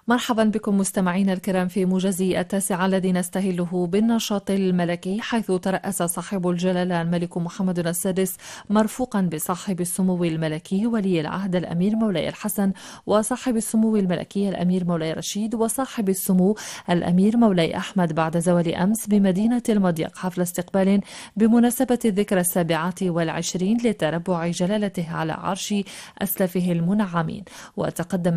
مرحبا بكم مستمعينا الكرام في موجز 9 الذي نستهله بالنشاط الملكي، حيث ترأس صاحب الجلالة الملك محمد السادس مرفوقا بصاحب السمو الملكي ولي العهد الأمير مولاي الحسن، وصاحب السمو الملكي الأمير مولاي رشيد، وصاحب السمو الأمير مولاي أحمد بعد زوال أمس بمدينة المضيق حفل استقبال بمناسبة الذكرى 27 لتربع جلالته على عرش أسلفه المنعمين. وتقدم